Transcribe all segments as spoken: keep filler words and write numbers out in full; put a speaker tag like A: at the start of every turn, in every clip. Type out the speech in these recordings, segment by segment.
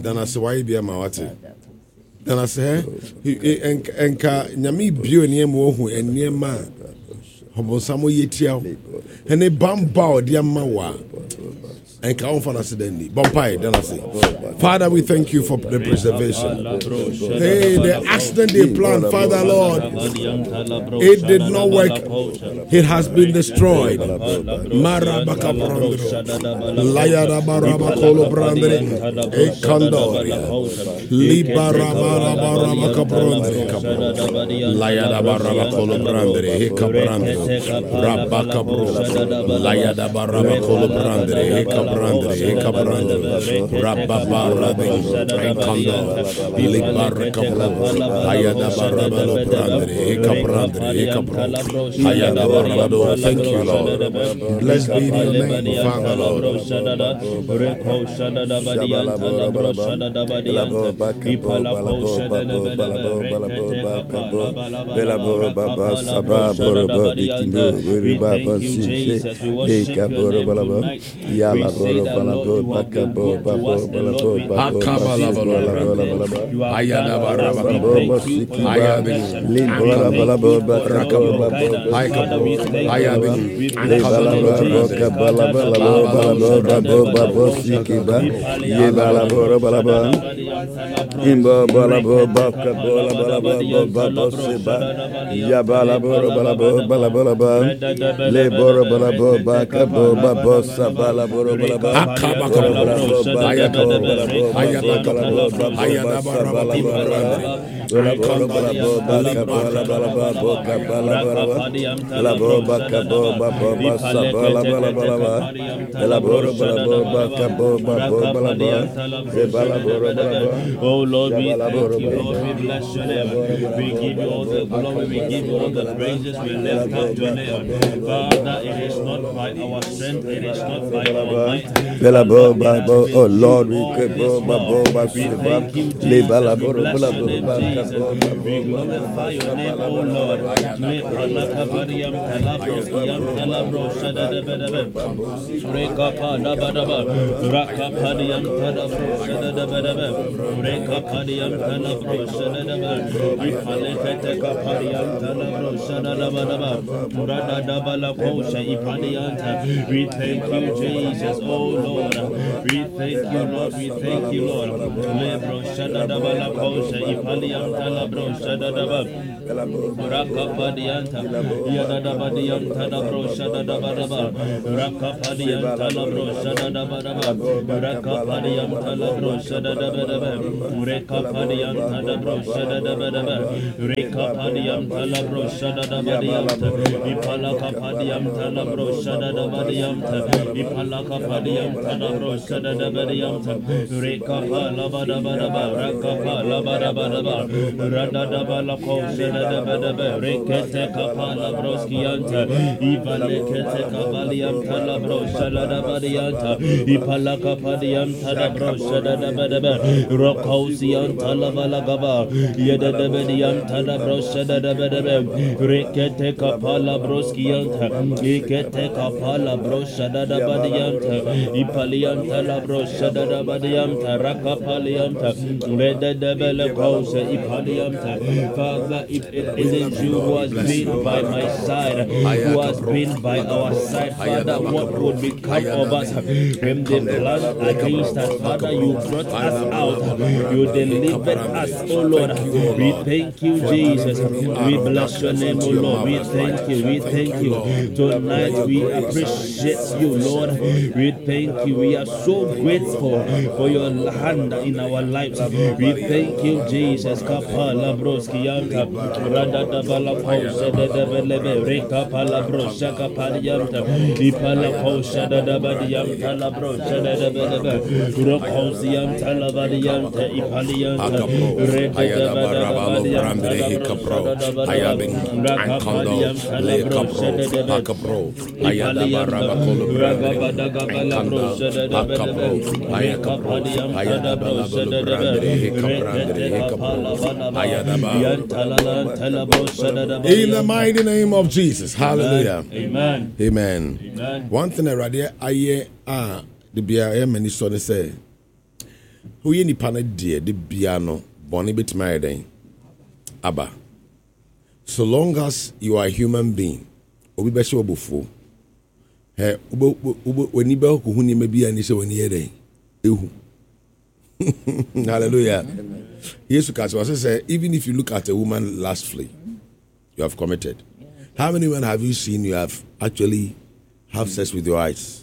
A: Dana se why be ma wate. Dana se enka nyame bio niemu ohu eniema hobonsamo yetia. Ene bamba odi ama wa. And count for us then. Father, we thank you for the preservation. Hey, the accident they planned, Father Lord, it did not work. It has been destroyed. Marabaka Brandro, Layada Baraba Colo Brandre, Ekandoria, Libarabarabaka Brandre, Layada Baraba Colo Brandre, Ekabrandre, Rabaka Bro, Layada Baraba Colo Brandre, Brandre, Ekabrandre, Rababa Rabin, Ekando, Libar Cabro, Ayada Barabalo Brandre, Ekabrandre, Ekabro, Ayada Barabado. Thank you, Lord. Blessed be your name, Father, Lord.
B: We say that, Lord, you have been good to us, and Lord, we thank you. You have done for us. We thank you for your protection. We thank you for your guidance. Father, we thank you. We bless your name, Oh Lord, we thank you, Lord, we bless your name. We give you all the glory, we give you all the praises, we lift up your name. Father, it is not by our strength, it is not by our might. Oh Lord, we thank you, Jesus. We bless your name, Jesus. We glorify your name, oh Lord. We thank you, Jesus, oh Lord. We thank you, Lord. We thank you, Lord. Lebro shadadabala kosha ipaliam talabro shadadaba. Rakapadianta yadadabadianta dabro shadadabadaba. Rakapadianta labro shadadabadaba. Rakapadianta labro shadadabadaba. Rekapadianta dabro shadadabadaba. Rekapadianta labro shadadabadianta. Ipalakapadianta labro shadadabadianta. Ipalakapadianta dabro shadadabadianta. Rekapa labadabadaba. Rakapa labadabadaba. Radadaba lako shadadabadaba. Rekete kapa labroskianta. Ivalekete kabalianta labro shadadabadianta. Ipalakapadianta dabro shadadabadaba. Rokausianta labalagaba. Yedadabadianta dabro shadadabadaba. Rekete kapa labroskianta. Ikete kapa labro shadadabadianta. Ipalianta labro shadadabadianta. Rakapalianta. Redadabele kause ipalianta. Father, if it isn't you who has been by my side, who has been by our side, Father, what would become of us? When they planned against us, Father, you brought us out. You delivered us, oh Lord. We thank you, Jesus. We bless your name, oh Lord. We thank you. We thank you. Tonight we appreciate you, Lord. We thank you. We are so grateful for your hand in our lives. We thank you, Jesus. Kapala broski yanta rada da bala pausa da da belebe reka pala brosa kapala yanta ipala pausa da da badi yanta la brosa da da belebe rokosi yanta la badi yanta ipali yanta reda da bada badi yanta la brosa da da bada raka pali yanta la brosa da da belebe ipali yanta raga bada gabala brosa da da belebe reka pali yanta la brosa da da belebe
A: in the mighty name of Jesus. Hallelujah.
B: Amen.
A: Amen.
B: Amen.
A: One thing I read here, I ah the B I M and his son say, who ye nipa na dear the biano bonny bit married Abba. So long as you are a human being, obi be sure before. Hey, when you be who ni maybe and say when you day. Hallelujah. Yes, because was say even if you look at a woman lustfully, you have committed. How many men have you seen you have actually have sex with your eyes?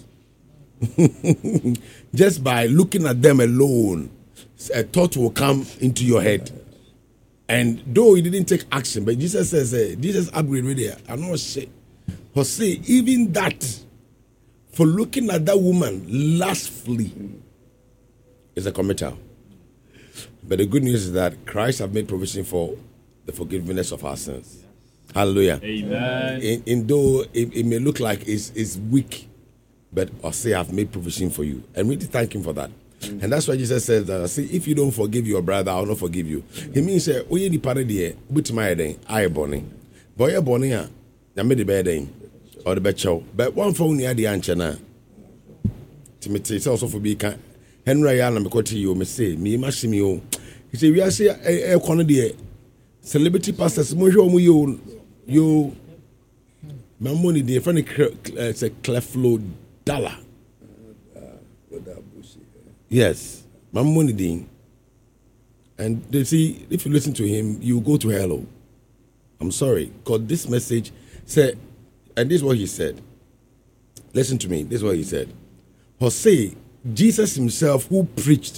A: Just by looking at them alone, a thought will come into your head. And though he didn't take action, but Jesus says, uh, Jesus upgrade with it. I know say, say even that, for looking at that woman lustfully, is a committal. But the good news is that Christ have made provision for the forgiveness of our sins. Hallelujah.
B: Amen.
A: In, in though it, it may look like it's, it's weak, but I say I've made provision for you. And we need to thank him for that. Mm-hmm. And that's why Jesus says that, see, if you don't forgive your brother, I will not forgive you. He means, uh, we need to pay which my day, I born. But you're born here, I made the bed or the bed show. But one phone near the antenna. Timothy is also for being Henry Allen, because you may say, me, Massimo. He said, we are saying a corner celebrity pastors, you, you, my money, the friend, it's a Cleflo dollar. Yes, my money ding. And they see, if you listen to him, you go to hell. I'm sorry, because this message said, and this is what he said. Listen to me, this is what he said. Jose, Jesus himself, who preached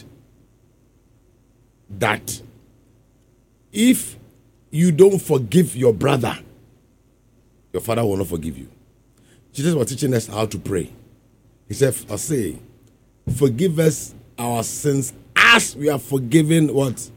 A: that if you don't forgive your brother, your father will not forgive you. Jesus was teaching us how to pray. He said, Jose, forgive us our sins as we are forgiven what?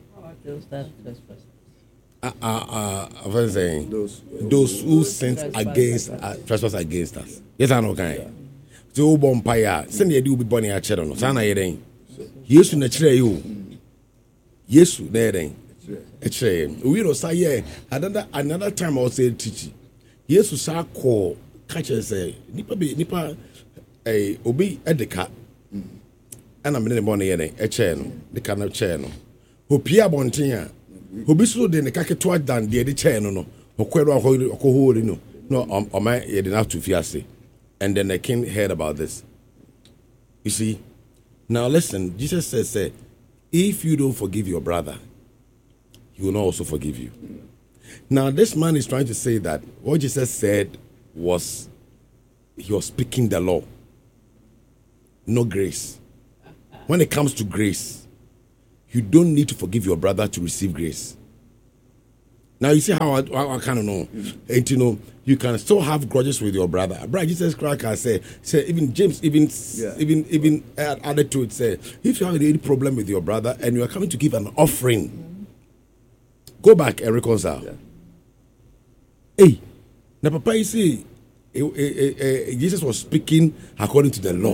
A: Uh, uh, uh, what am I saying? Those, those who sin against uh, trespass against us. Yes, I know, kind. So, bompire, send you be born a children. Sana, you yes, you nature you. Yes, you there. We don't say, another another time I was saying, teaching. Yes, you saw call, catch us, say, Nipa be Nipa, a obi edeka. And I'm in the morning, a channel, the kind of channel. Who Pia Bontia, who be so then the caketua than the channel, no, or quero hold no, no, or my you didn't have to fiasse. And then the king heard about this. You see, now listen, Jesus says, say, if you don't forgive your brother, he will not also forgive you. Now, this man is trying to say that what Jesus said was, he was speaking the law, no grace. When it comes to grace, you don't need to forgive your brother to receive grace. Now, you see how I, I, I kind of know. And you know, you can still have grudges with your brother. Brother, Jesus Christ can say, say even James, even yeah. even even added to it, say, if you have any problem with your brother and you are coming to give an offering, go back and reconcile. Yeah. Hey, now, Papa, you see, eh, eh, eh, Jesus was speaking according to the law.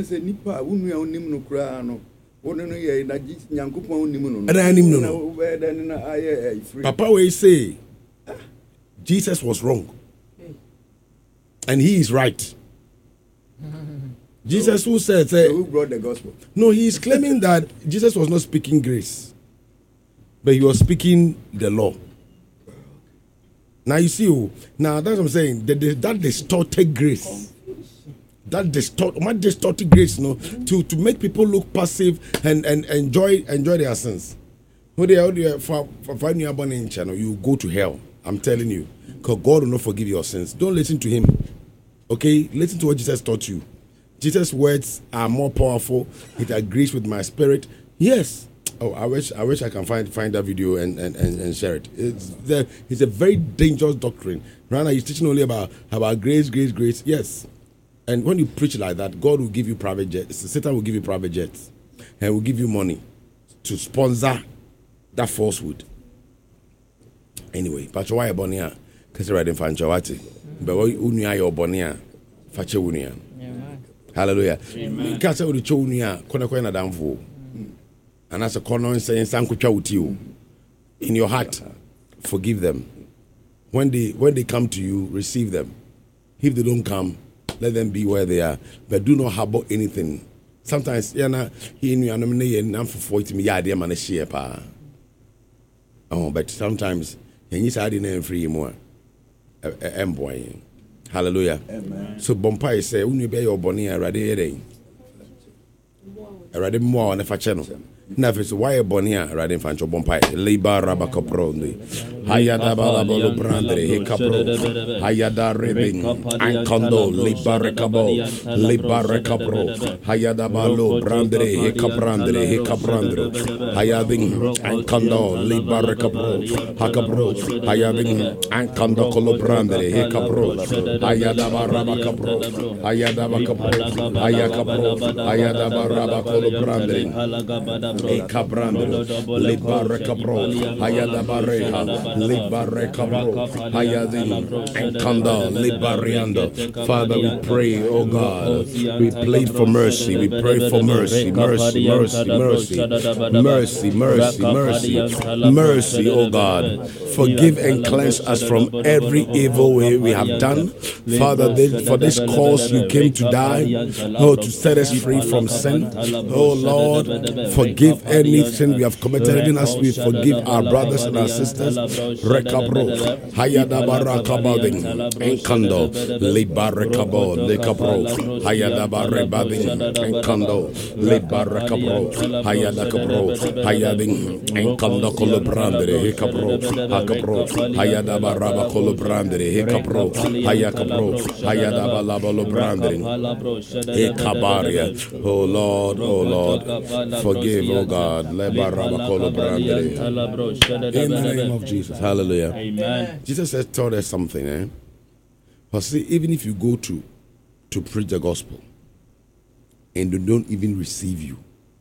A: Papa will say Jesus was wrong and he is right. Jesus who said,
C: so who brought the gospel?
A: No, he is claiming that Jesus was not speaking grace, but he was speaking the law. Now you see, now that's what I'm saying. That, that distorted grace. That distort, what distorted grace, no, to, to make people look passive and, and enjoy enjoy their sins. When they are for for you born in channel, you go to hell. I'm telling you, because God will not forgive your sins. Don't listen to him. Okay, listen to what Jesus taught you. Jesus' words are more powerful. It agrees with my spirit. Yes. Oh, I wish I wish I can find find that video and, and, and, and share it. It's the, it's a very dangerous doctrine. Right now, he's teaching only about about grace, grace, grace. Yes. And when you preach like that, God will give you private jets. Satan will give you private jets. And will give you money to sponsor that falsehood. Anyway, Pacho why bonia? Because you're riding Fanchawati. But what unia your bonia? Fache unia. Hallelujah. Because I would show unia, Kona Kona Damfo. And as a corner saying, Sankucha with you. In your heart, forgive them. When they when they come to you, receive them. If they don't come, let them be where they are. But do not harbor anything sometimes yeah na he knew I'm na for forty me yeah man share pa. Oh, but sometimes and you say na free more. Emboy. Hallelujah. Amen. So Bompai say unu be your boni arade yere. Arade mo on fa channel. Na fe so why boni arade fa cho Bompai. Liba rabakopro ni. Hayada balabolo brandre he kapro. Hayada rebing ankondo liba rekabo. Liba rekapro. Hayada balo brandre he kaprandre he kaprandro. Hayading ankondo liba rekapro. Hakapro. Hayading ankondo kolo brandre he kapro. Hayada baraba kapro. Hayada bakapro. Hayakapro. Hayada baraba kolo brandre. He kabrandro. Liba rekapro. Hayada bareha. Libare Kabro, Hayadin, and Kanda, Libariando. Father, we pray, oh God, we plead for mercy, we pray for mercy, mercy, mercy, mercy, mercy, mercy, mercy, mercy, oh God. Forgive and cleanse us from every evil way we have done. Father, for this cause you came to die, oh, to set us free from sin. Oh Lord, forgive any sin we have committed, even as we forgive our brothers and our sisters. Rekabro, Hayada Barakabading, Enkando, Libarekabo, Lekabro, Hayada Barebading, Enkando, Libarekabro, Hayada Kabro, Hayading, Enkando Colobrandre, Hekabro, Hakabro, Hayada Baraba Colobrandre, Hekabro, Hayakabro, Hayada Balabolo Brandre, Hekabaria. Oh Lord, oh Lord, forgive, oh God, Lebaraba Colobrandre. In the name of Jesus. Hallelujah. Amen. Jesus has taught us something, eh? But see, even if you go to to preach the gospel and they don't even receive you,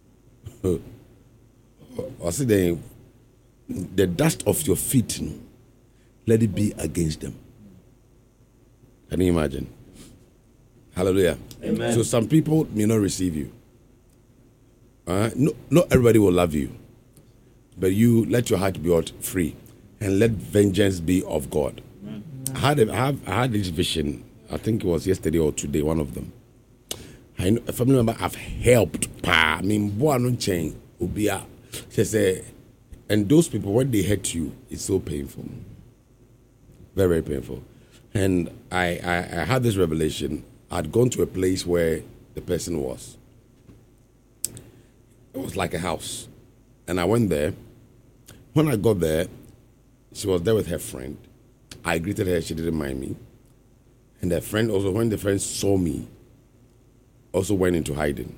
A: I see the the dust of your feet, let it be against them. Can you imagine? Hallelujah. Amen. So some people may not receive you. Uh, no, not everybody will love you, but you let your heart be out free. And let vengeance be of God. Amen. I had a, I, have, I had this vision. I think it was yesterday or today. One of them. I know, a family member I've helped. Pa, I mean, boy, no change. Ubia. She say, and those people when they hurt you, it's so painful, very very painful. And I, I, I had this revelation. I'd gone to a place where the person was. It was like a house, and I went there. When I got there, she was there with her friend. I greeted her, she didn't mind me. And her friend also, when the friend saw me, also went into hiding.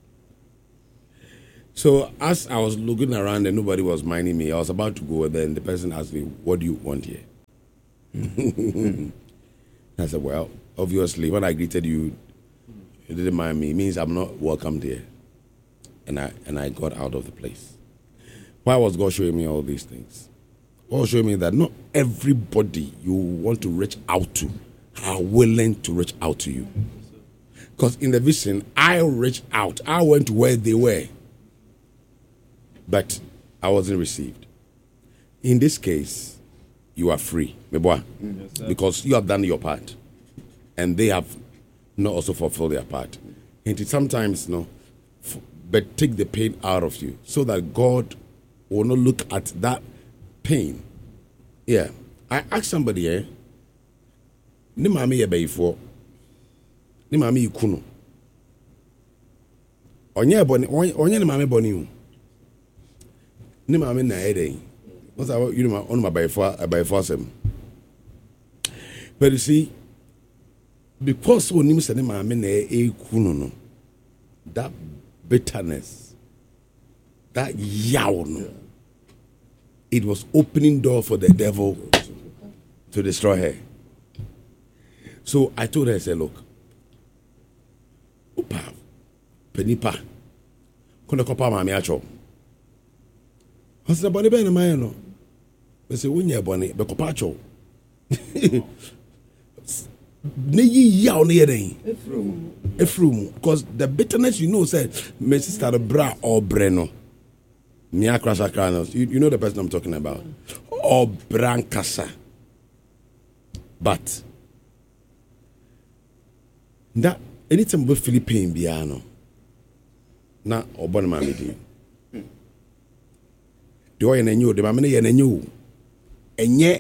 A: So as I was looking around and nobody was minding me, I was about to go, and then the person asked me, what do you want here? I said, well, obviously, when I greeted you, you didn't mind me. It means I'm not welcomed here. And I, and I got out of the place. Why was God showing me all these things? God showing me that not everybody you want to reach out to are willing to reach out to you. Because in the vision, I reached out. I went to where they were. But I wasn't received. In this case, you are free. Yes, because you have done your part. And they have not also fulfilled their part. And it sometimes, no, f- but take the pain out of you so that God will not look at that pain. Yeah. I asked somebody, eh? Ni mami ye bayifo. Ni mami yikuno. Onye boni, onye ni mami boni u. Ni mami na ede. What's that? You know, on my bayifo, bayifo sem. But you see, because when you say ni mami na yikuno no, that bitterness, that yaw no, it was opening door for the devil to destroy her. So I told her, I said, look, Opa, Penipa, Kona Kopa Mami Acho. I said, Bonnie Ben, my no. I said, when you're Bonnie, Becopacho. Neyi yaw near Efrum. Because the bitterness, you know, said, my sister Bra or Breno. Mia Krasa Kranos. You, you know the person I'm talking about. Or Brancasa. But that anytime with Philippine piano, na obon ma me din do ye na nyu de ma me ye na nyu enye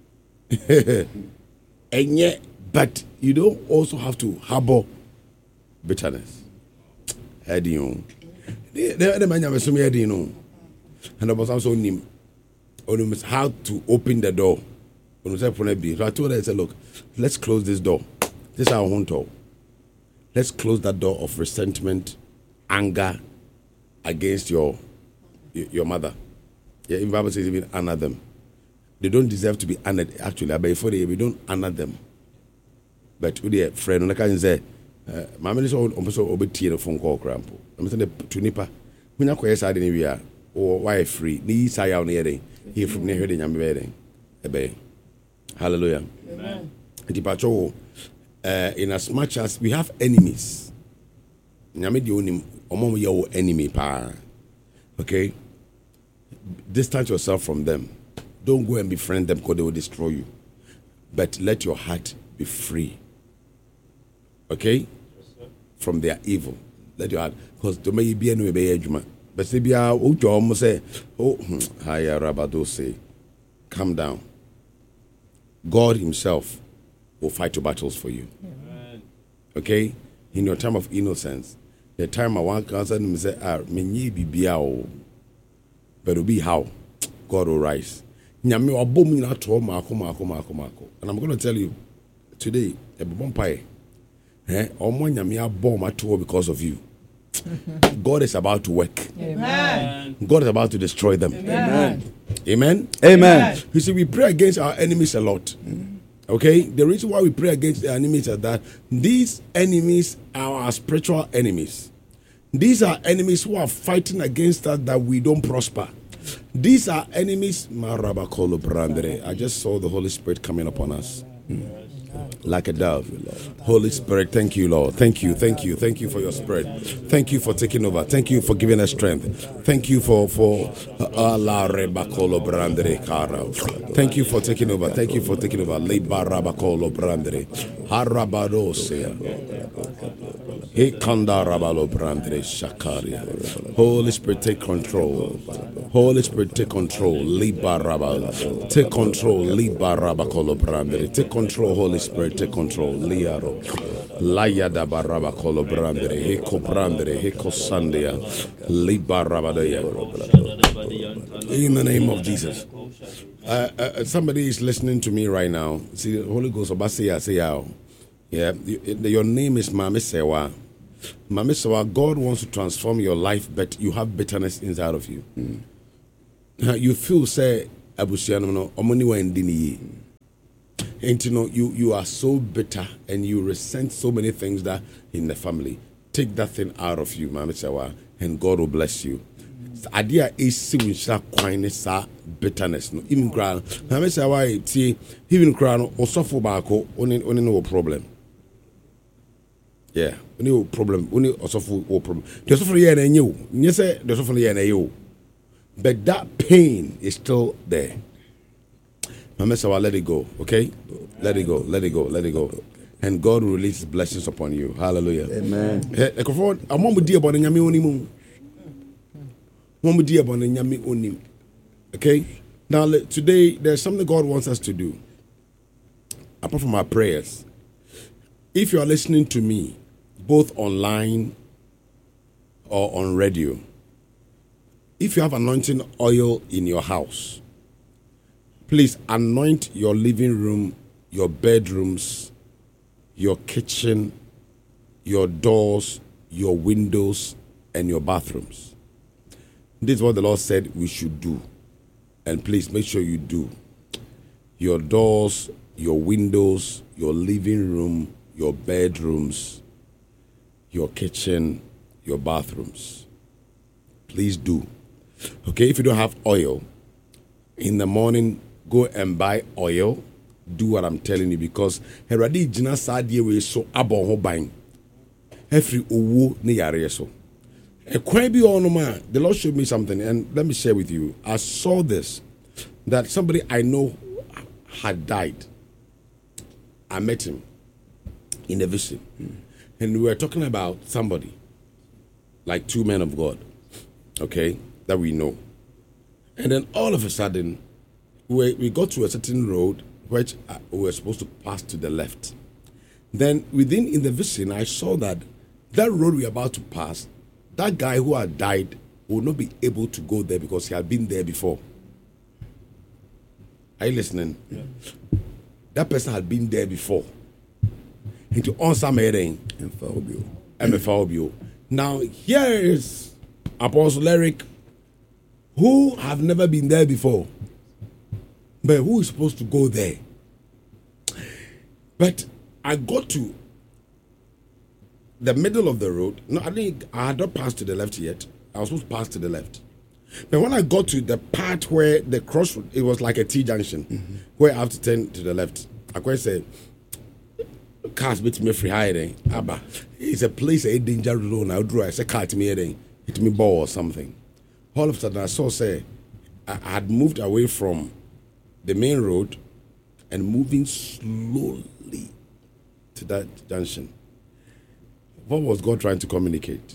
A: enye but you don't also have to harbor bitterness heading you the the man you so me heading no and about also nim on how to open the door on say for be so I told her I said look let's close this door this is our home door let's close that door of resentment anger against your your mother. Yeah, in Bible says even honor them. They don't deserve to be honored actually, but before they we don't honor them. But with their friend, when I can say, my man is also obeying a phone call crampo. I'm saying to nipa, when I call side in area or why free, ni say out near here from near the yam wedding. Obey. Hallelujah. Amen. Departure, uh, in as much as we have enemies, nyame di onim omo your enemy pa. Okay? Distance yourself from them. Don't go and befriend them because they will destroy you. But let your heart be free. Okay? Yes, from their evil. Let your heart, because to me be anyway be ejuma. But say be a o jo say, oh, haya rabado say, calm down. God Himself will fight your battles for you. Amen. Okay? In your time of innocence, the time I want to answer them say, ah, me be biao. But it'll be how God will rise. And I'm going to tell you today, because of you. God is about to work. Amen. God is about to destroy them. Amen. Amen. Amen. You see, we pray against our enemies a lot. Okay? The reason why we pray against the enemies is that these enemies are our spiritual enemies. These are enemies who are fighting against us that we don't prosper. These are enemies. I just saw the Holy Spirit coming upon us. Mm. Like a dove. Holy Spirit, thank you, Lord. Thank you, thank you, thank you for your spirit. Thank you for taking over. Thank you for giving us strength. Thank you for for Thank you for taking over. Thank you for taking over. Holy Spirit, take control. Holy Spirit, take control. Take control. Take control, Holy Spirit, take control. Liaro. Layada baraba kolo brandere. Heko brandere. Heko sandia. Libarabadaya. In the name of Jesus. Uh, uh, somebody is listening to me right now. See, the Holy Ghost, Obasiya, say, yeah, your name is Mame Sewa. Mame Sewa, God wants to transform your life, but you have bitterness inside of you. Mm. You feel, say, Abusiano, Omoniwa Indini. And you know, you, you are so bitter and you resent so many things that in the family. Take that thing out of you, Mame Sewa, and God will bless you. Idea is seeing quietness, bitterness. No, even crying. Mame Sewa, see, even crying or suffer back, only only no problem. Yeah, no problem. Only or suffer or problem. The suffer here and you. You say the suffer here and you. But that pain is still there. Mame Sewa, let it go, okay? Let it go, let it go, let it go. And God will release His blessings upon you. Hallelujah. Amen. Okay? Now, today, there's something God wants us to do. Apart from our prayers. If you are listening to me, both online or on radio, if you have anointing oil in your house, please anoint your living room, your bedrooms, your kitchen, your doors, your windows, and your bathrooms. This is what the Lord said we should do. And please make sure you do. Your doors, your windows, your living room, your bedrooms, your kitchen, your bathrooms. Please do. Okay, if you don't have oil, in the morning, go and buy oil. Do what I'm telling you, because Heradi Jina Sadie we so abon ho ban. Every owo ne yare so. E kwan bi onoma, the Lord showed me something, and let me share with you. I saw this, that somebody I know had died. I met him in a vision, and we were talking about somebody. like two men of God, okay, that we know. And then all of a sudden, we, we got to a certain road which we were supposed to pass to the left. Then within, in the vision, I saw that that road we were about to pass, that guy who had died would not be able to go there because he had been there before. Are you listening? Yeah. That person had been there before. Into on some heading and Fabio. And Fabio. Now here is Apostle Eric, who have never been there before, but who is supposed to go there. But I got to the middle of the road. No, I think I had not passed to the left yet. I was supposed to pass to the left. But when I got to the part where the crossroad, it was like a T-junction, mm-hmm. where I have to turn to the left. I quite say, cars bit me free hiding. Abba, it's a place a danger road. Now drew I said, car to me heading, hit me ball or something. All of a sudden I saw say I had moved away from the main road and moving slowly to that junction. What was God trying to communicate?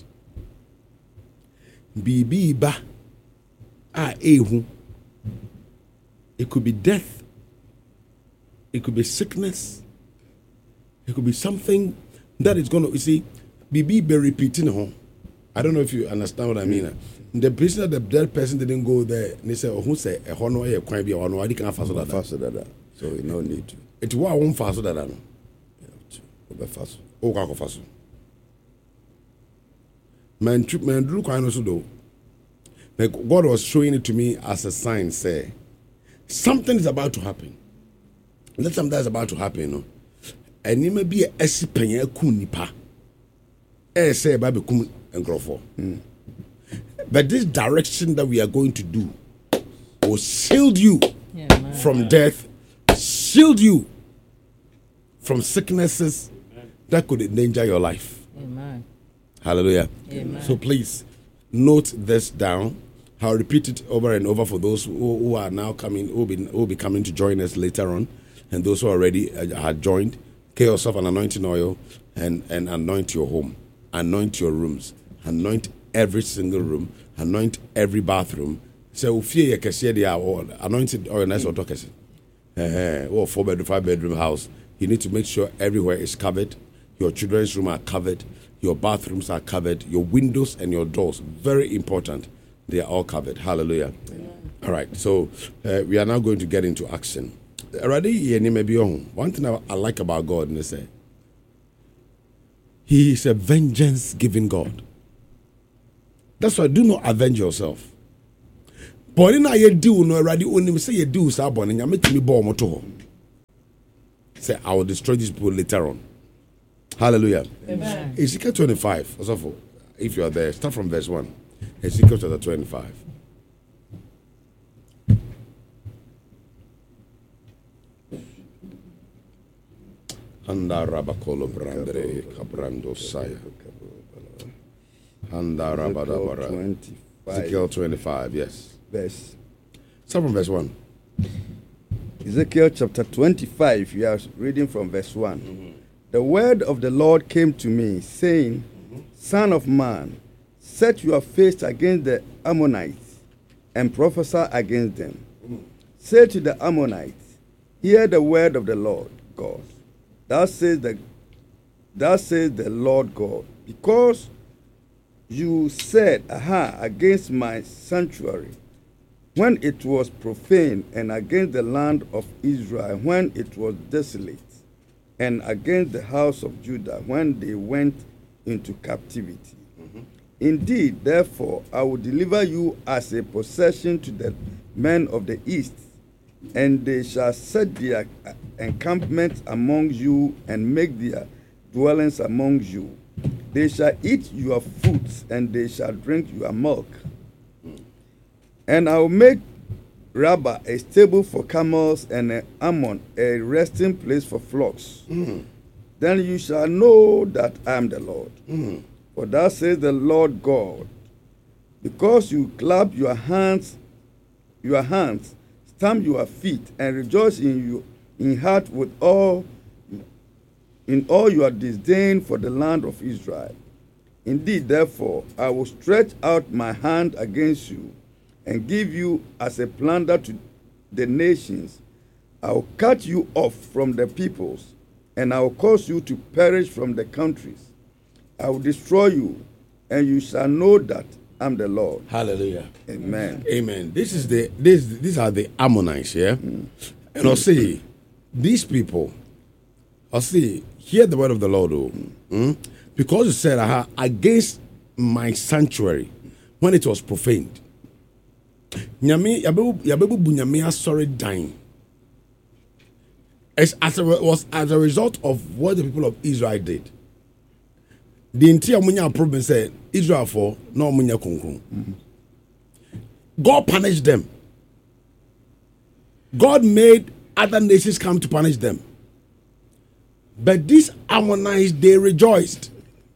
A: Bibi ba. Ah, ehu. It could be death. It could be sickness. It could be something that is going to, you see, Bibi be repeating home. I don't know if you understand what I mean. Mm-hmm. The person that the dead person didn't go there, they say, oh, who say, a hono, a quite be a hono, I can't fast that.
C: Faster than that. So you no need to.
A: It's why I won't fast that. You
C: have to. Fast.
A: Oh, I can fast. Man, man, do quite also though. Like God was showing it to me as a sign, say, something is about to happen. Let something that's about to happen, you know. And it may be a esipenya kunipa. Eh say baby kum engrofo. But this direction that we are going to do will shield you yeah, from death, shield you from sicknesses that could endanger your life.
D: Amen.
A: Hallelujah.
D: Amen.
A: So please note this down. I'll repeat it over and over for those who, who are now coming, who will be, who will be coming to join us later on, and those who already uh, had joined. Get yourself an anointing oil and, and anoint your home, anoint your rooms, anoint every single room, anoint every bathroom. So, if you are anointed oil, nice or talkers, or four bedroom, five bedroom house, you need to make sure everywhere is covered. Your children's room are covered. Your bathrooms are covered. Your windows and your doors, very important. They are all covered. Hallelujah. Amen. All right. So uh, we are now going to get into action. Already, one thing I, I like about God, and they say, He is a vengeance-giving God. That's why do not avenge yourself. But in I do no already only say you do so and you make me born moto. Say I will destroy these people later on. Hallelujah. Amen. Ezekiel twenty-five. Also, if you are there, start from verse one. Ezekiel chapter twenty-five. Handa rabakolo brandre cabrando saya. Handa rabadabara. Ezekiel twenty-five, yes.
C: Verse.
A: Start from verse one.
C: Ezekiel chapter twenty-five, you are reading from verse one. Mm-hmm. The word of the Lord came to me, saying, mm-hmm. Son of man, set your face against the Ammonites, and prophesy against them. Mm-hmm. Say to the Ammonites, hear the word of the Lord God. Thus says the, thus says the Lord God, because you said, aha, against my sanctuary, when it was profane, and against the land of Israel, when it was desolate, and against the house of Judah, when they went into captivity. Mm-hmm. Indeed, therefore, I will deliver you as a possession to the men of the east, and they shall set their encampments among you and make their dwellings among you. They shall eat your fruits, and they shall drink your milk. And I will make Rabbah a stable for camels, and Ammon a resting place for flocks. Mm. Then you shall know that I am the Lord. Mm. For thus says the Lord God, because you clap your hands, your hands, stamp your feet, and rejoice in you in heart with all in all your disdain for the land of Israel. Indeed, therefore, I will stretch out my hand against you and give you as a plunder to the nations. I will cut you off from the peoples, and I will cause you to perish from the countries. I will destroy you, and you shall know that I'm the Lord.
A: Hallelujah.
C: Amen.
A: Amen. This is the this these are the Ammonites, yeah? Mm. And I'll say, these people, I'll say, hear the word of the Lord, oh, mm? Because you said, uh, against my sanctuary, when it was profaned. Nyame yabebu bunyame sorry dying. As as a, was as a result of what the people of Israel did. The entire munya problem said Israel for no munya konkron. God punished them. God made other nations come to punish them. But these Ammonites, they rejoiced.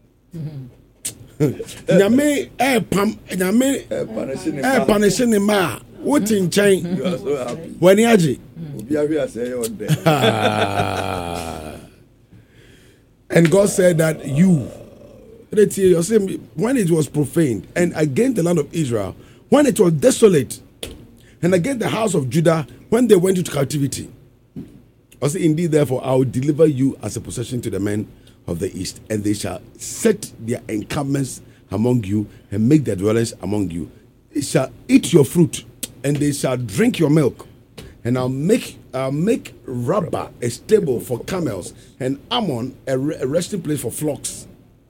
A: Nyame eh pam nyame eh punishing him ma what in chain when yaji and God said that you when it was profaned and against the land of Israel, when it was desolate, and against the house of Judah when they went into captivity, I say, indeed, therefore, I will deliver you as a possession to the men of the east, and they shall set their encampments among you and make their dwellings among you. They shall eat your fruit, and they shall drink your milk. And I'll make I'll make Rabbah a stable for camels, and Ammon a, re- a resting place for flocks.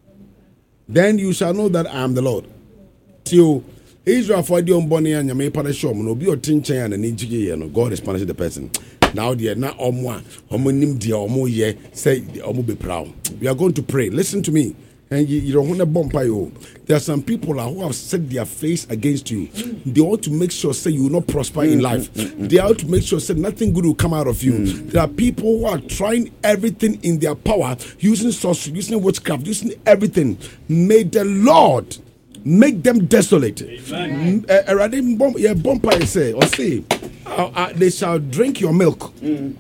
A: Then you shall know that I am the Lord. Till Israel for the unborn and may punish them, no be your tin chain and injigi, and God is punishing the person. Now, dear, now, Omwa, Omonim, dear, Omo, ye, say, Omo be proud. We are going to pray. Listen to me. And you, you don't want to bump you. There are some people who have set their face against you. They want to make sure, say, you will not prosper in life. They want to make sure, say, nothing good will come out of you. There are people who are trying everything in their power, using sorcery, using witchcraft, using everything. May the Lord make them desolate. Amen. Uh, bumper say or say, uh, uh, they shall drink your milk, mm.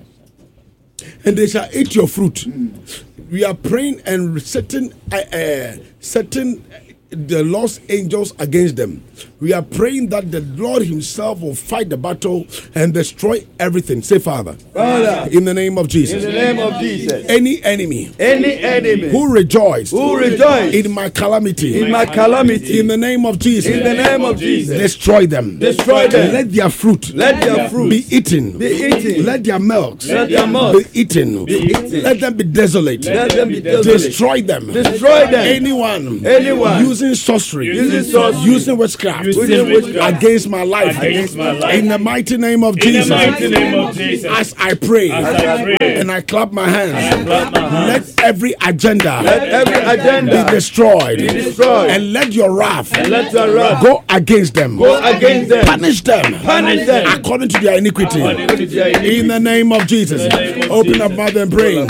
A: and they shall eat your fruit. Mm. We are praying and setting, uh, uh, setting the lost angels against them. We are praying that the Lord himself will fight the battle and destroy everything. Say, Father,
C: Father,
A: in the name of Jesus,
C: in the name of Jesus,
A: any enemy,
C: any enemy
A: who rejoiced,
C: who rejoiced
A: in my calamity,
C: in my calamity,
A: in the name of Jesus,
C: in the name of Jesus,
A: destroy them,
C: destroy them.
A: Let their fruit,
C: let their fruit
A: be eaten,
C: be eaten.
A: Let their milk,
C: let their milk
A: be eaten,
C: be eaten.
A: Let them be desolate,
C: let them be desolate.
A: Destroy them,
C: destroy them.
A: Anyone,
C: anyone
A: using sorcery,
C: using sorcery,
A: using witchcraft,
B: using witchcraft
A: against my life,
B: against my life,
A: in the mighty name of Jesus,
B: in the mighty name of Jesus,
A: as I pray,
B: as I pray,
A: and I clap my hands,
B: clap my hands.
A: let every agenda,
C: let every agenda
A: be destroyed,
C: be destroyed,
A: and let your wrath,
C: and let your wrath
A: go against them,
C: go against them,
A: punish them,
C: punish them
A: according to their iniquity,
C: according to their iniquity.
A: In the name of Jesus.
B: Name of
A: Open
B: Jesus.
A: up mouth and pray.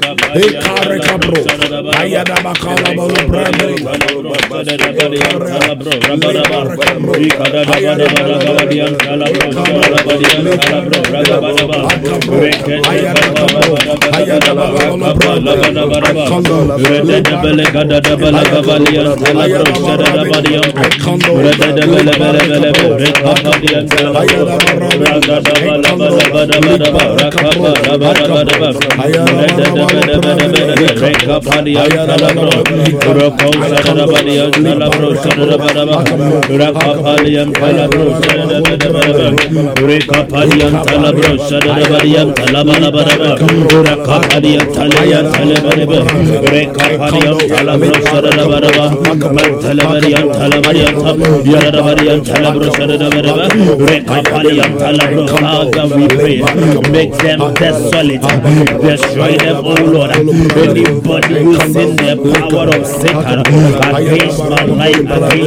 B: Make them desolate, destroy them, oh Lord. Anybody using the power of Satan against my life, against